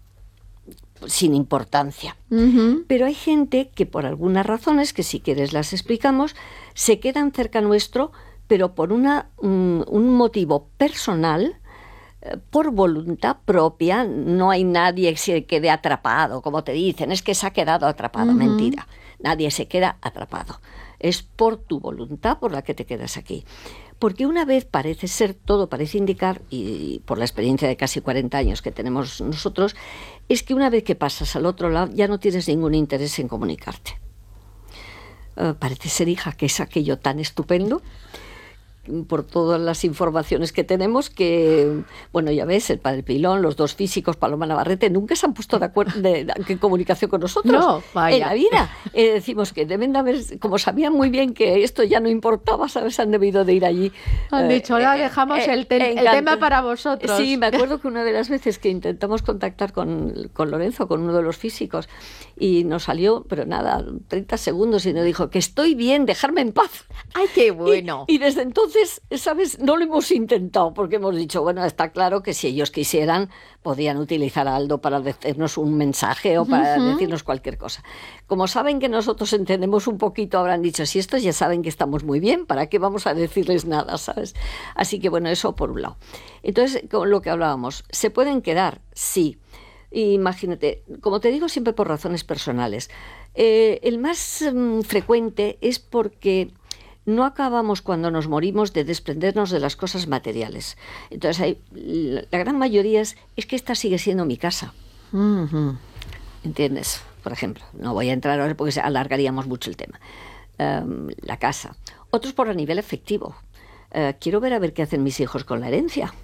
sin importancia. Uh-huh. Pero hay gente que por algunas razones, que si quieres las explicamos, se quedan cerca nuestro, pero por un motivo personal, por voluntad propia. No hay nadie que se quede atrapado, como te dicen, es que se ha quedado atrapado. Uh-huh. Mentira, nadie se queda atrapado. Es por tu voluntad por la que te quedas aquí. Porque una vez parece ser, todo parece indicar, y por la experiencia de casi 40 años que tenemos nosotros, es que una vez que pasas al otro lado ya no tienes ningún interés en comunicarte. Parece ser, hija, que es aquello tan estupendo, por todas las informaciones que tenemos, que, bueno, ya ves, el padre Pilón, los dos físicos, Paloma Navarrete, nunca se han puesto de acuerdo en comunicación con nosotros. No, vaya. En la vida. Decimos que deben de haber, como sabían muy bien que esto ya no importaba, ¿sabes? Han debido de ir allí. Han dicho, ahora dejamos el tema para vosotros. Sí, me acuerdo que una de las veces que intentamos contactar con Lorenzo, con uno de los físicos, y nos salió, pero nada, 30 segundos, y nos dijo que estoy bien, dejarme en paz. ¡Ay, qué bueno! Y desde entonces, ¿sabes? No lo hemos intentado, porque hemos dicho, bueno, está claro que si ellos quisieran, podían utilizar a Aldo para decirnos un mensaje o para decirnos cualquier cosa. Como saben que nosotros entendemos un poquito, habrán dicho, si estos ya saben que estamos muy bien, ¿para qué vamos a decirles nada, ¿sabes? Así que, bueno, eso por un lado. Entonces, con lo que hablábamos, ¿se pueden quedar? Sí. Imagínate, como te digo, siempre por razones personales. El más frecuente es porque no acabamos, cuando nos morimos, de desprendernos de las cosas materiales. Entonces, la gran mayoría es que esta sigue siendo mi casa. Uh-huh. ¿Entiendes? Por ejemplo, no voy a entrar ahora porque alargaríamos mucho el tema. La casa. Otros por a nivel afectivo. Quiero ver a ver qué hacen mis hijos con la herencia.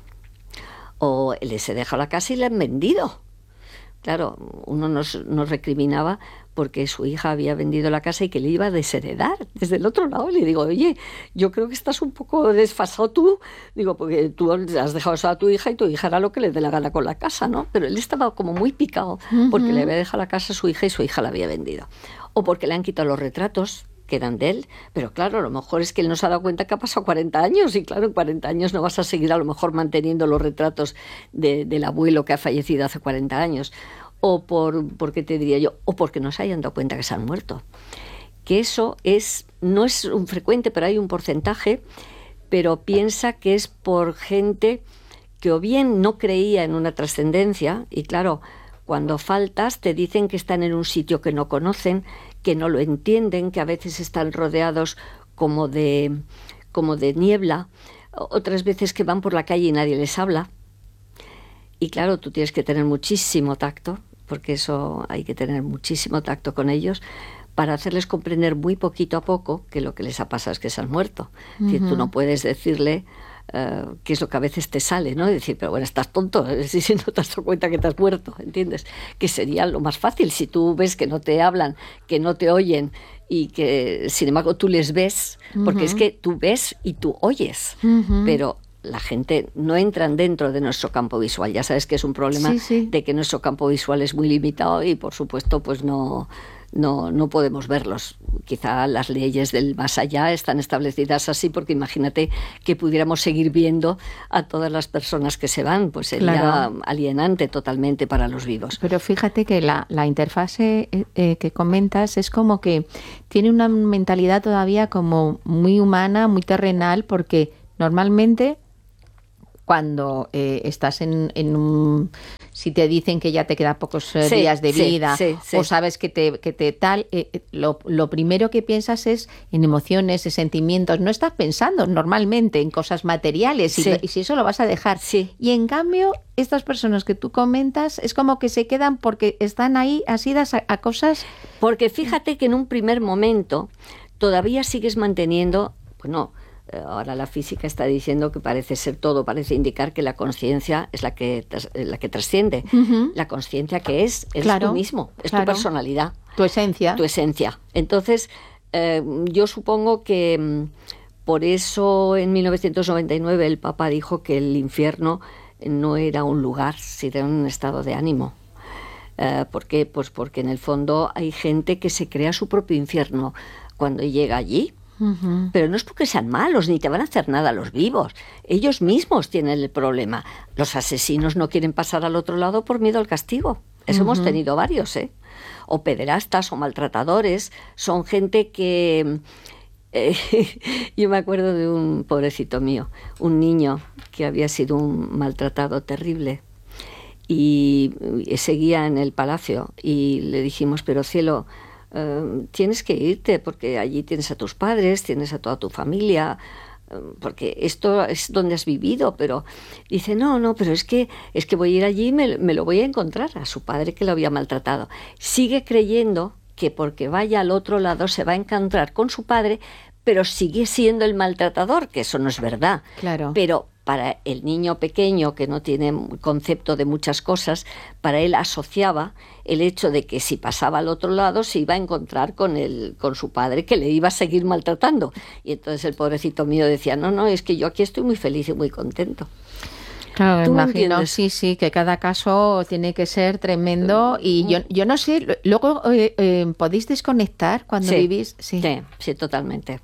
O les he dejado la casa y la han vendido. Claro, uno nos recriminaba porque su hija había vendido la casa y que le iba a desheredar. Desde el otro lado le digo, oye, yo creo que estás un poco desfasado tú. Digo, porque tú has dejado eso a tu hija y tu hija hará lo que le dé la gana con la casa, ¿no? Pero él estaba como muy picado porque le había dejado la casa a su hija y su hija la había vendido. O porque le han quitado los retratos que eran de él, pero claro, a lo mejor es que él no se ha dado cuenta que ha pasado 40 años y claro, en 40 años no vas a seguir a lo mejor manteniendo los retratos del abuelo que ha fallecido hace 40 años, o porque te diría yo, o porque no se hayan dado cuenta que se han muerto. Que eso no es un frecuente, pero hay un porcentaje, pero piensa que es por gente que o bien no creía en una trascendencia, y claro, cuando faltas te dicen que están en un sitio que no conocen, que no lo entienden, que a veces están rodeados como de niebla, otras veces que van por la calle y nadie les habla. Y claro, tú tienes que tener muchísimo tacto, porque eso hay que tener muchísimo tacto con ellos, para hacerles comprender muy poquito a poco que lo que les ha pasado es que se han muerto. Uh-huh. Es decir, tú no puedes decirle que es lo que a veces te sale, ¿no? Decir, pero bueno, estás tonto, si no te has dado cuenta que te has muerto, ¿entiendes? Que sería lo más fácil. Si tú ves que no te hablan, que no te oyen y que, sin embargo, tú les ves, porque es que tú ves y tú oyes, pero la gente no entran dentro de nuestro campo visual. Ya sabes que es un problema de que nuestro campo visual es muy limitado y, por supuesto, pues no no podemos verlos. Quizá las leyes del más allá están establecidas así, porque imagínate que pudiéramos seguir viendo a todas las personas que se van, pues sería alienante totalmente para los vivos. Pero fíjate que la interfase que comentas es como que tiene una mentalidad todavía como muy humana, muy terrenal, porque normalmente cuando estás en un... Si te dicen que ya te quedan pocos días de vida, o sabes que te tal, lo primero que piensas es en emociones, en sentimientos. No estás pensando normalmente en cosas materiales y si eso lo vas a dejar. Sí. Y en cambio, estas personas que tú comentas es como que se quedan porque están ahí asidas a cosas... Porque fíjate que en un primer momento todavía sigues manteniendo... Bueno, ahora la física está diciendo que parece parece indicar que la conciencia es la que trasciende. Uh-huh. La conciencia que es claro, tú mismo, es claro. tu personalidad. Tu esencia. Tu esencia. Entonces, yo supongo que por eso en 1999 el Papa dijo que el infierno no era un lugar, sino un estado de ánimo. ¿Por qué? Pues porque en el fondo hay gente que se crea su propio infierno cuando llega allí. Uh-huh. Pero no es porque sean malos, ni te van a hacer nada los vivos. Ellos mismos tienen el problema. Los asesinos no quieren pasar al otro lado por miedo al castigo. Eso hemos tenido varios, ¿eh? O pederastas o maltratadores. Son gente que... yo me acuerdo de un pobrecito mío, un niño que había sido un maltratado terrible. Y seguía en el palacio y le dijimos, pero cielo... tienes que irte porque allí tienes a tus padres, tienes a toda tu familia, porque esto es donde has vivido. Pero dice, no, pero es que voy a ir allí y me lo voy a encontrar a su padre que lo había maltratado. Sigue creyendo que porque vaya al otro lado se va a encontrar con su padre, pero sigue siendo el maltratador, que eso no es verdad. Claro. Pero para el niño pequeño, que no tiene concepto de muchas cosas, para él asociaba el hecho de que si pasaba al otro lado se iba a encontrar con su padre, que le iba a seguir maltratando. Y entonces el pobrecito mío decía, no, es que yo aquí estoy muy feliz y muy contento. Claro, ¿Tú me me imagino, entiendes? sí, que cada caso tiene que ser tremendo. Y yo no sé, luego ¿podéis desconectar cuando vivís? Sí, totalmente.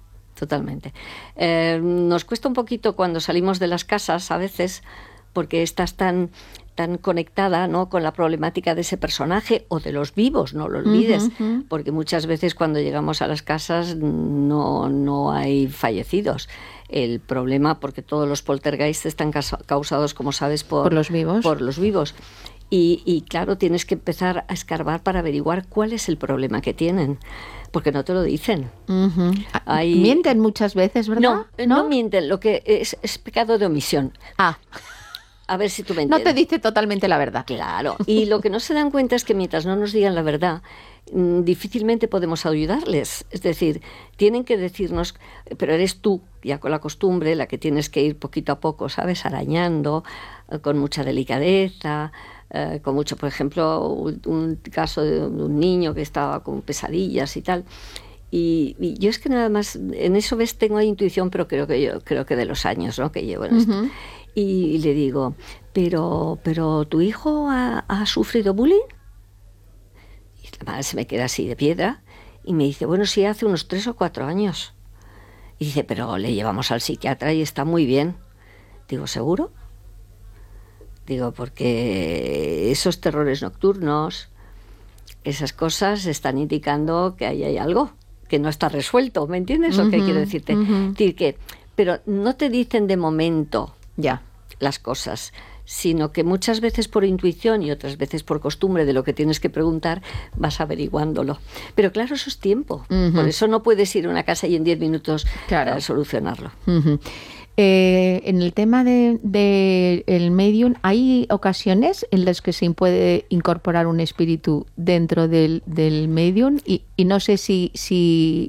Nos cuesta un poquito cuando salimos de las casas a veces, porque estás tan conectada, ¿no?, con la problemática de ese personaje o de los vivos, no lo olvides, porque muchas veces cuando llegamos a las casas no hay fallecidos. El problema, porque todos los poltergeists están causados, como sabes, por los vivos. Y claro, tienes que empezar a escarbar para averiguar cuál es el problema que tienen, porque no te lo dicen. Uh-huh. Mienten muchas veces, ¿verdad? No mienten, lo que es pecado de omisión. A ver si tú me entiendes. No te dice totalmente la verdad. Claro, y lo que no se dan cuenta es que mientras no nos digan la verdad, difícilmente podemos ayudarles. Es decir, tienen que decirnos, pero eres tú, ya con la costumbre, la que tienes que ir poquito a poco, ¿sabes?, arañando, con mucha delicadeza, con mucho, por ejemplo, un caso de un niño que estaba con pesadillas y tal. Y yo es que nada más, en eso ves, tengo intuición, pero creo que de los años, ¿no?, que llevo en esto. Y le digo, pero ¿tu hijo ha sufrido bullying? Y la madre se me queda así de piedra y me dice, bueno, sí, hace unos 3 o 4 años. Y dice, pero le llevamos al psiquiatra y está muy bien. Digo, ¿seguro? Digo, porque esos terrores nocturnos, esas cosas están indicando que ahí hay algo que no está resuelto, ¿me entiendes lo que quiero decirte? Es decir, que, pero no te dicen de momento las cosas, sino que muchas veces por intuición y otras veces por costumbre de lo que tienes que preguntar vas averiguándolo. Pero claro, eso es tiempo. Por eso no puedes ir a una casa y en 10 minutos solucionarlo. En el tema de el medium, ¿hay ocasiones en las que se puede incorporar un espíritu dentro del medium? Y no sé si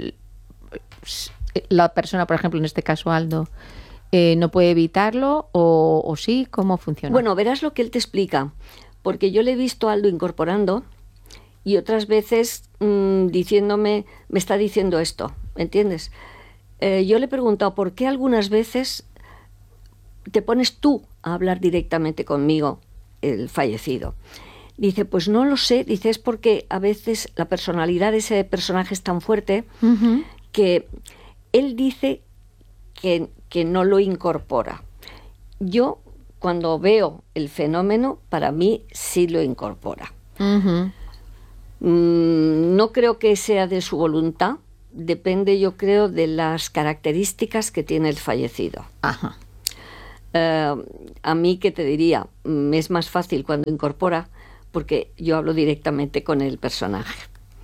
la persona, por ejemplo, en este caso Aldo, no puede evitarlo o sí, ¿cómo funciona? Bueno, verás lo que él te explica, porque yo le he visto a Aldo incorporando y otras veces diciéndome, me está diciendo esto, ¿me entiendes? Yo le he preguntado por qué algunas veces te pones tú a hablar directamente conmigo, el fallecido. Dice, pues no lo sé, dice, es porque a veces la personalidad de ese personaje es tan fuerte que él dice que no lo incorpora. Yo, cuando veo el fenómeno, para mí sí lo incorpora. No creo que sea de su voluntad, depende, yo creo, de las características que tiene el fallecido. Ajá. A mí, ¿qué te diría? Es más fácil cuando incorpora, porque yo hablo directamente con el personaje.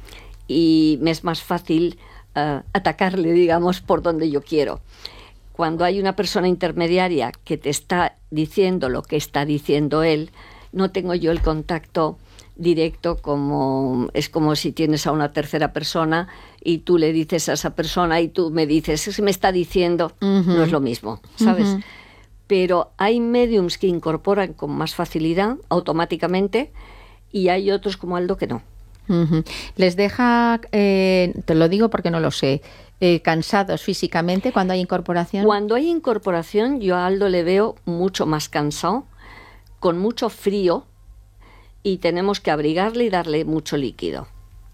Y me es más fácil atacarle, digamos, por donde yo quiero. Cuando hay una persona intermediaria que te está diciendo lo que está diciendo él, no tengo yo el contacto directo, es como si tienes a una tercera persona y tú le dices a esa persona y tú me dices, es que me está diciendo, no es lo mismo, ¿sabes? Pero hay mediums que incorporan con más facilidad, automáticamente, y hay otros como Aldo que no. ¿Les deja, te lo digo porque no lo sé, cansados físicamente cuando hay incorporación? Cuando hay incorporación, yo a Aldo le veo mucho más cansado, con mucho frío, y tenemos que abrigarle y darle mucho líquido.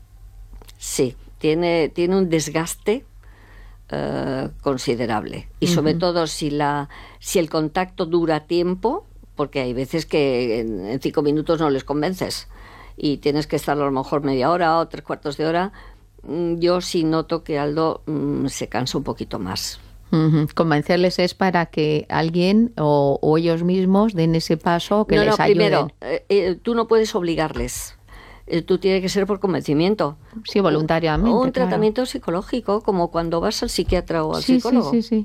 Sí, tiene un desgaste considerable. Y sobre todo si el contacto dura tiempo, porque hay veces que en 5 minutos no les convences y tienes que estar a lo mejor media hora o 3/4 de hora. Yo sí noto que Aldo se cansa un poquito más. Convencerles es para que alguien o ellos mismos den ese paso, que les ayuden. Primero, tú no puedes obligarles. Tú tienes que ser por convencimiento. Sí, voluntariamente. Un tratamiento psicológico, como cuando vas al psiquiatra o al psicólogo. Sí.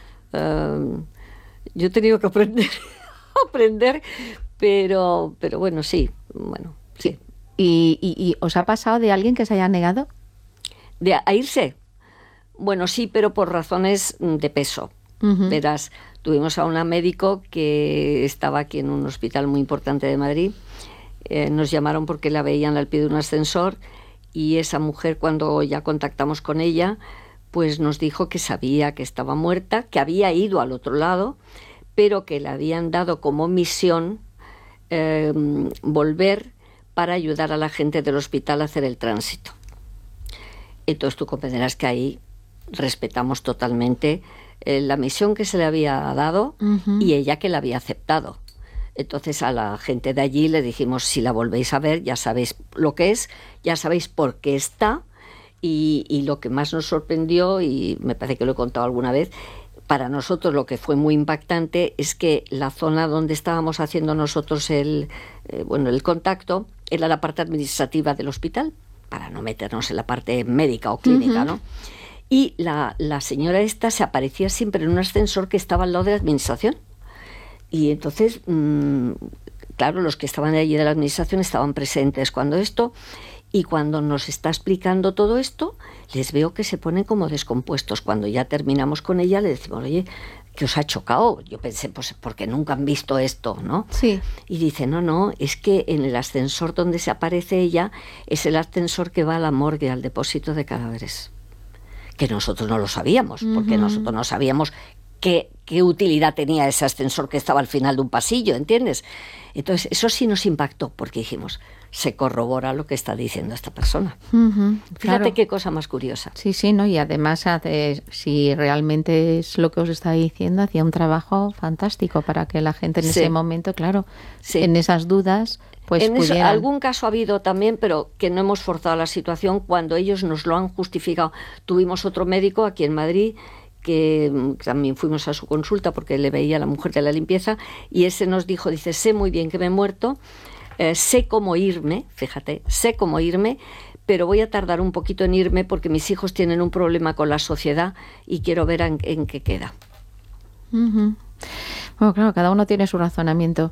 Yo he tenido que aprender, pero bueno, sí. Bueno, sí. ¿Y os ha pasado de alguien que se haya negado? ¿A irse? Bueno, sí, pero por razones de peso. Verás, tuvimos a una médico que estaba aquí en un hospital muy importante de Madrid. Nos llamaron porque la veían al pie de un ascensor y esa mujer, cuando ya contactamos con ella, pues nos dijo que sabía que estaba muerta, que había ido al otro lado, pero que le habían dado como misión volver para ayudar a la gente del hospital a hacer el tránsito. Entonces tú comprenderás que ahí respetamos totalmente la misión que se le había dado y ella que la había aceptado. Entonces a la gente de allí le dijimos, si la volvéis a ver, ya sabéis lo que es, ya sabéis por qué está, y lo que más nos sorprendió, y me parece que lo he contado alguna vez, para nosotros lo que fue muy impactante es que la zona donde estábamos haciendo nosotros el contacto era la parte administrativa del hospital, para no meternos en la parte médica o clínica, ¿no? Y la señora esta se aparecía siempre en un ascensor que estaba al lado de la administración. Y entonces, claro, los que estaban allí de la administración estaban presentes y cuando nos está explicando todo esto, les veo que se ponen como descompuestos. Cuando ya terminamos con ella, le decimos, oye, ¿qué os ha chocado? Yo pensé, pues porque nunca han visto esto, ¿no? Sí. Y dice, no, es que en el ascensor donde se aparece ella es el ascensor que va a la morgue, al depósito de cadáveres. Que nosotros no lo sabíamos, porque nosotros no sabíamos qué utilidad tenía ese ascensor que estaba al final de un pasillo, ¿entiendes? Entonces, eso sí nos impactó, porque dijimos, se corrobora lo que está diciendo esta persona. Fíjate claro. Qué cosa más curiosa. Sí, ¿no? Y además, si realmente es lo que os está diciendo, hacía un trabajo fantástico para que la gente en ese momento, claro, en esas dudas, pues pudieran... Algún caso ha habido también, pero que no hemos forzado la situación cuando ellos nos lo han justificado. Tuvimos otro médico aquí en Madrid que también fuimos a su consulta porque le veía a la mujer de la limpieza, y ese nos dijo, dice, sé muy bien que me he muerto, sé cómo irme, fíjate, sé cómo irme, pero voy a tardar un poquito en irme porque mis hijos tienen un problema con la sociedad y quiero ver en qué queda. Bueno, claro, cada uno tiene su razonamiento.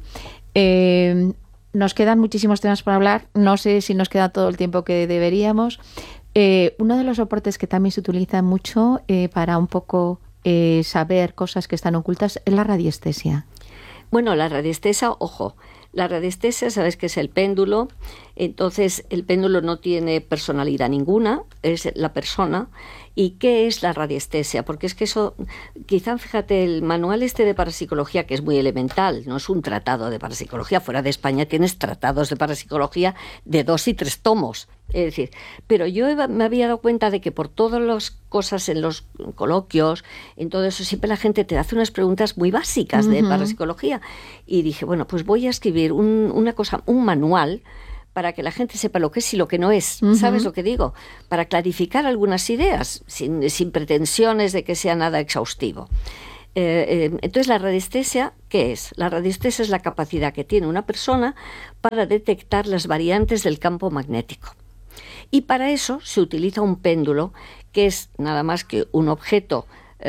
Nos quedan muchísimos temas por hablar, no sé si nos queda todo el tiempo que deberíamos. Uno de los soportes que también se utiliza mucho para un poco saber cosas que están ocultas es la radiestesia. Bueno, la radiestesia, ojo, la radiestesia, sabes que es el péndulo, entonces el péndulo no tiene personalidad ninguna, es la persona. ¿Y qué es la radiestesia? Porque es que eso, quizá, fíjate, el manual de parapsicología, que es muy elemental, no es un tratado de parapsicología, fuera de España tienes tratados de parapsicología de 2 y 3 tomos, es decir, pero yo me había dado cuenta de que por todas las cosas en los coloquios, en todo eso, siempre la gente te hace unas preguntas muy básicas de parapsicología, y dije, bueno, pues voy a escribir un manual para que la gente sepa lo que es y lo que no es. ¿Sabes lo que digo? Para clarificar algunas ideas, sin pretensiones de que sea nada exhaustivo. Entonces, ¿la radiestesia qué es? La radiestesia es la capacidad que tiene una persona para detectar las variantes del campo magnético. Y para eso se utiliza un péndulo, que es nada más que un objeto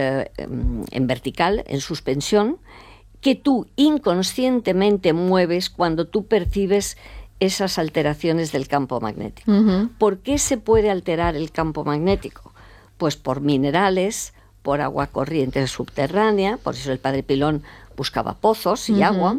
en vertical, en suspensión, que tú inconscientemente mueves cuando tú percibes esas alteraciones del campo magnético. ¿Por qué se puede alterar el campo magnético? Pues por minerales, por agua corriente subterránea, por eso el Padre Pilón buscaba pozos y agua,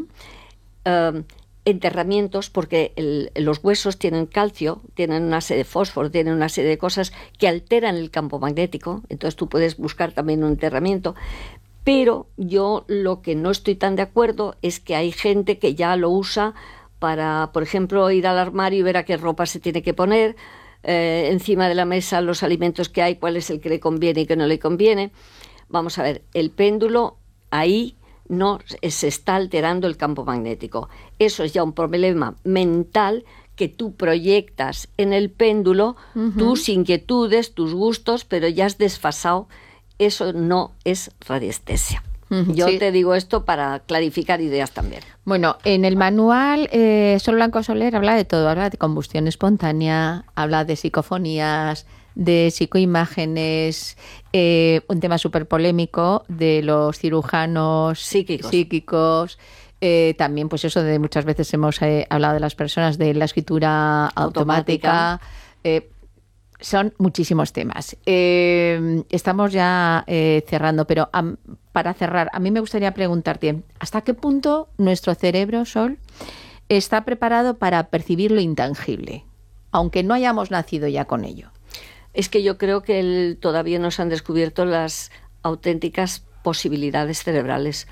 enterramientos, porque los huesos tienen calcio, tienen una serie de fósforo, tienen una serie de cosas que alteran el campo magnético, entonces tú puedes buscar también un enterramiento. Pero yo lo que no estoy tan de acuerdo es que hay gente que ya lo usa para, por ejemplo, ir al armario y ver a qué ropa se tiene que poner, encima de la mesa los alimentos que hay, cuál es el que le conviene y que no le conviene. Vamos a ver, el péndulo ahí no se está alterando el campo magnético. Eso es ya un problema mental que tú proyectas en el péndulo, tus inquietudes, tus gustos, pero ya has desfasado. Eso no es radiestesia. Yo te digo esto para clarificar ideas también. Bueno, en el manual Sol Blanco Soler habla de todo, habla de combustión espontánea, habla de psicofonías, de psicoimágenes, un tema súper polémico de los cirujanos psíquicos. También, pues eso de muchas veces hemos hablado de las personas de la escritura automática. Son muchísimos temas. Estamos ya cerrando, pero para cerrar, a mí me gustaría preguntarte, ¿hasta qué punto nuestro cerebro, Sol, está preparado para percibir lo intangible, aunque no hayamos nacido ya con ello? Es que yo creo que todavía no se han descubierto las auténticas posibilidades cerebrales.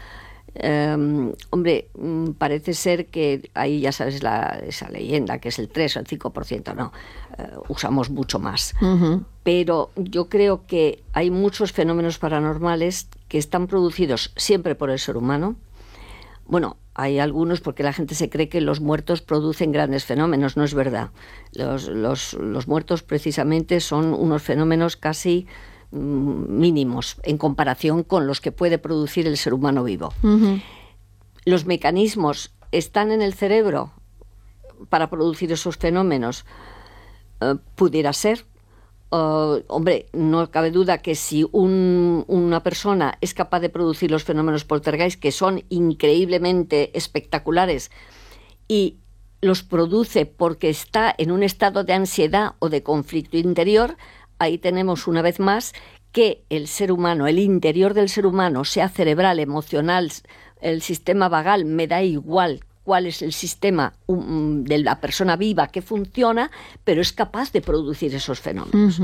Hombre, parece ser que ahí ya sabes esa leyenda que es el 3 o el 5%, no, usamos mucho más. Pero yo creo que hay muchos fenómenos paranormales que están producidos siempre por el ser humano. Bueno, hay algunos porque la gente se cree que los muertos producen grandes fenómenos, no es verdad. Los muertos precisamente son unos fenómenos casi mínimos en comparación con los que puede producir el ser humano vivo. Los mecanismos están en el cerebro para producir esos fenómenos. Pudiera ser. Hombre, no cabe duda que si una persona es capaz de producir los fenómenos poltergeist, que son increíblemente espectaculares, y los produce porque está en un estado de ansiedad o de conflicto interior, ahí tenemos una vez más que el ser humano, el interior del ser humano, sea cerebral, emocional, el sistema vagal, me da igual cuál es el sistema de la persona viva que funciona, pero es capaz de producir esos fenómenos.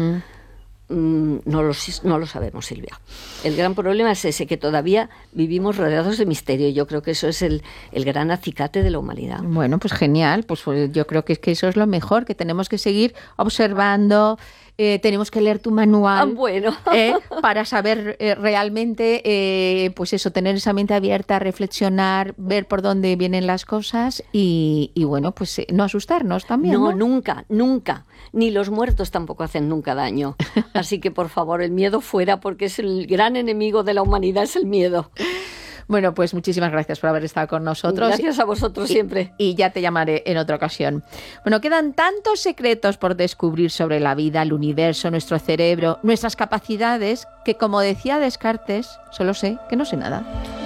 No lo sabemos, Silvia. El gran problema es ese, que todavía vivimos rodeados de misterio. Yo creo que eso es el gran acicate de la humanidad. Bueno, pues genial. Pues yo creo que eso es lo mejor, que tenemos que seguir observando. Tenemos que leer tu manual para saber realmente, pues eso, tener esa mente abierta, reflexionar, ver por dónde vienen las cosas y bueno, pues no asustarnos también. No, nunca. Ni los muertos tampoco hacen nunca daño. Así que, por favor, el miedo fuera, porque es el gran enemigo de la humanidad, es el miedo. Bueno, pues muchísimas gracias por haber estado con nosotros. Gracias a vosotros siempre. Y ya te llamaré en otra ocasión. Bueno, quedan tantos secretos por descubrir sobre la vida, el universo, nuestro cerebro, nuestras capacidades, que como decía Descartes, solo sé que no sé nada.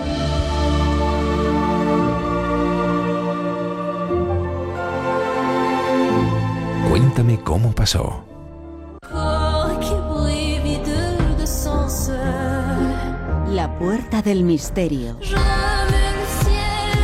Cuéntame cómo pasó. La puerta del misterio.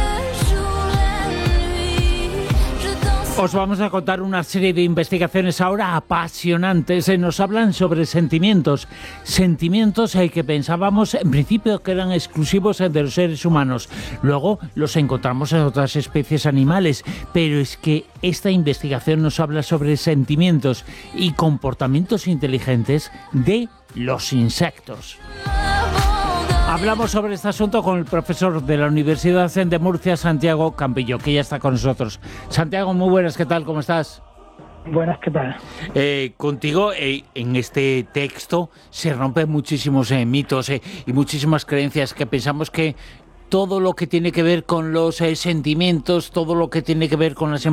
Os vamos a contar una serie de investigaciones ahora apasionantes. Nos hablan sobre sentimientos. Sentimientos que pensábamos en principio que eran exclusivos de los seres humanos. Luego los encontramos en otras especies animales. Pero es que esta investigación nos habla sobre sentimientos y comportamientos inteligentes de los insectos. Hablamos sobre este asunto con el profesor de la Universidad de Murcia, Santiago Campillo, que ya está con nosotros. Santiago, muy buenas, ¿qué tal? ¿Cómo estás? Buenas, ¿qué tal? Contigo, en este texto se rompen muchísimos mitos y muchísimas creencias que pensamos que todo lo que tiene que ver con los sentimientos, todo lo que tiene que ver con las emociones,